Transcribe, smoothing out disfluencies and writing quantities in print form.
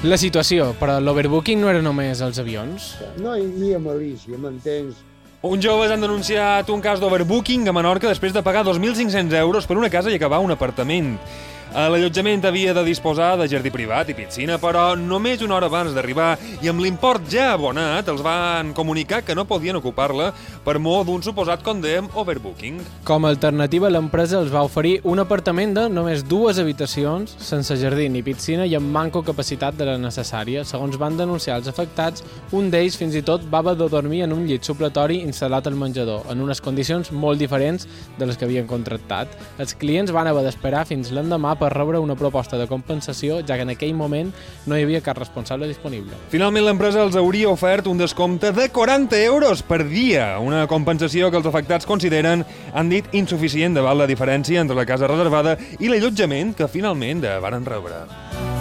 la situació, però l'overbooking no era només els avions? No hi havia malícia, m'entens? Uns joves han denunciat un cas d'overbooking a Menorca després de pagar 2.500 euros per una casa i acabar un apartament. L'allotjament havia de disposar de jardí privat i piscina, però només una hora abans d'arribar i amb l'import ja abonat els van comunicar que no podien ocupar-la per mor d'un suposat condemn overbooking. Com a alternativa, l'empresa els va oferir un apartament de només 2 habitacions, sense jardí ni piscina i amb manco capacitat de la necessària. Segons van denunciar els afectats, un d'ells fins i tot va haver de dormir en un llit supletori instal·lat al menjador, en unes condicions molt diferents de les que havien contractat. Els clients van haver d'esperar fins l'endemà per rebre una proposta de compensació, ja que en aquell moment no hi havia cap responsable disponible. Finalment, l'empresa els hauria ofert un descompte de 40 euros per dia, una compensació que els afectats consideren, han dit, insuficient davant la diferència entre la casa reservada i l'allotjament que finalment varen rebre.